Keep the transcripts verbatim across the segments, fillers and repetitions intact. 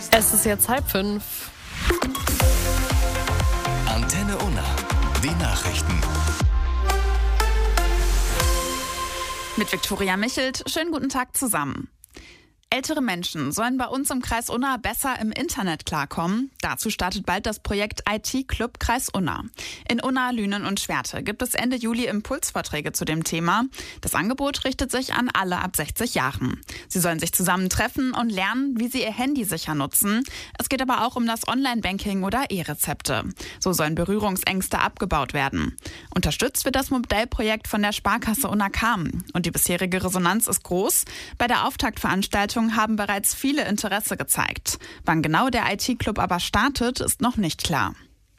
Es ist jetzt halb fünf. Antenne Unna, die Nachrichten. Mit Viktoria Michelt, schönen guten Tag zusammen. Ältere Menschen sollen bei uns im Kreis Unna besser im Internet klarkommen. Dazu startet bald das Projekt I T-Club Kreis Unna. In Unna, Lünen und Schwerte gibt es Ende Juli Impulsvorträge zu dem Thema. Das Angebot richtet sich an alle ab sechzig Jahren. Sie sollen sich zusammentreffen und lernen, wie sie ihr Handy sicher nutzen. Es geht aber auch um das Online-Banking oder E-Rezepte. So sollen Berührungsängste abgebaut werden. Unterstützt wird das Modellprojekt von der Sparkasse Unna Kam. Und die bisherige Resonanz ist groß. Bei der Auftaktveranstaltung haben bereits viele Interesse gezeigt. Wann genau der I T-Club aber startet, ist noch nicht klar.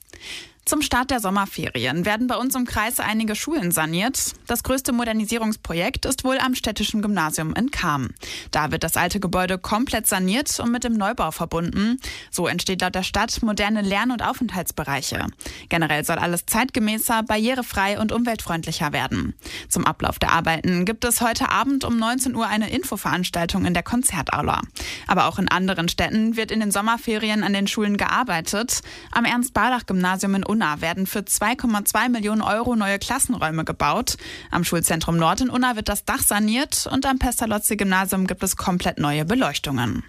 Zum Start der Sommerferien werden bei uns im Kreis einige Schulen saniert. Das größte Modernisierungsprojekt ist wohl am Städtischen Gymnasium in Cham. Da wird das alte Gebäude komplett saniert und mit dem Neubau verbunden. So entsteht laut der Stadt moderne Lern- und Aufenthaltsbereiche. Generell soll alles zeitgemäßer, barrierefrei und umweltfreundlicher werden. Zum Ablauf der Arbeiten gibt es heute Abend um neunzehn Uhr eine Infoveranstaltung in der Konzertaula. Aber auch in anderen Städten wird in den Sommerferien an den Schulen gearbeitet. Am Ernst-Barlach-Gymnasium in Unna werden für zwei Komma zwei Millionen Euro neue Klassenräume gebaut. Am Schulzentrum Nord in Unna wird das Dach saniert und am Pestalozzi-Gymnasium gibt es komplett neue Beleuchtungen.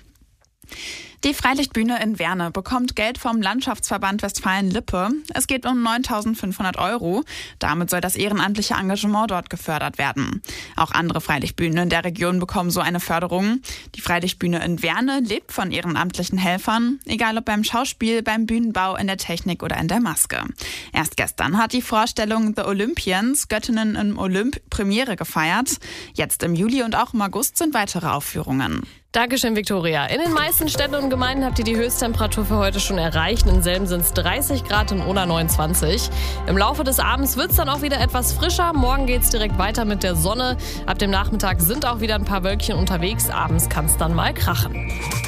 Die Freilichtbühne in Werne bekommt Geld vom Landschaftsverband Westfalen-Lippe. Es geht um neuntausendfünfhundert Euro. Damit soll das ehrenamtliche Engagement dort gefördert werden. Auch andere Freilichtbühnen in der Region bekommen so eine Förderung. Die Freilichtbühne in Werne lebt von ehrenamtlichen Helfern, egal ob beim Schauspiel, beim Bühnenbau, in der Technik oder in der Maske. Erst gestern hat die Vorstellung The Olympians, Göttinnen im Olymp, Premiere gefeiert. Jetzt im Juli und auch im August sind weitere Aufführungen. Dankeschön, Viktoria. In den meisten Städten und Gemeinden habt ihr die Höchsttemperatur für heute schon erreicht. In Selm sind es dreißig Grad, in Unna neunundzwanzig. Im Laufe des Abends wird es dann auch wieder etwas frischer. Morgen geht es direkt weiter mit der Sonne. Ab dem Nachmittag sind auch wieder ein paar Wölkchen unterwegs. Abends kann es dann mal krachen.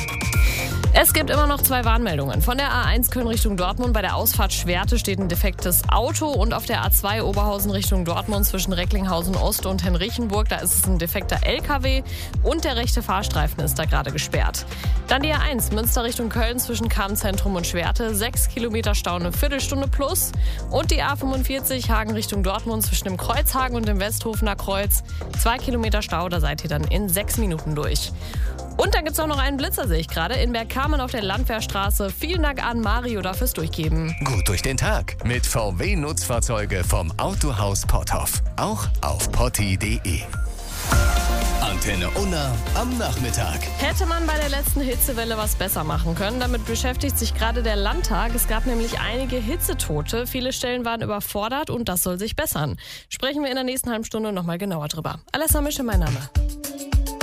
Es gibt immer noch zwei Warnmeldungen. Von der A eins Köln Richtung Dortmund bei der Ausfahrt Schwerte steht ein defektes Auto und auf der A zwei Oberhausen Richtung Dortmund zwischen Recklinghausen Ost und Henrichenburg, da ist es ein defekter L K W und der rechte Fahrstreifen ist da gerade gesperrt. Dann die A eins Münster Richtung Köln zwischen Cham-Zentrum und Schwerte, sechs Kilometer Stau, eine Viertelstunde plus. Und die A fünfundvierzig Hagen Richtung Dortmund zwischen dem Kreuzhagen und dem Westhofener Kreuz, zwei Kilometer Stau, da seid ihr dann in sechs Minuten durch. Und dann gibt's auch noch einen Blitzer, sehe ich gerade, in Bergkamen auf der Landwehrstraße. Vielen Dank an Mario dafür fürs Durchgeben. Gut durch den Tag mit V W-Nutzfahrzeuge vom Autohaus Potthoff. Auch auf potti punkt de. Antenne Unna am Nachmittag. Hätte man bei der letzten Hitzewelle was besser machen können? Damit beschäftigt sich gerade der Landtag. Es gab nämlich einige Hitzetote. Viele Stellen waren überfordert und das soll sich bessern. Sprechen wir in der nächsten halben Stunde nochmal genauer drüber. Alessa Mische, mein Name.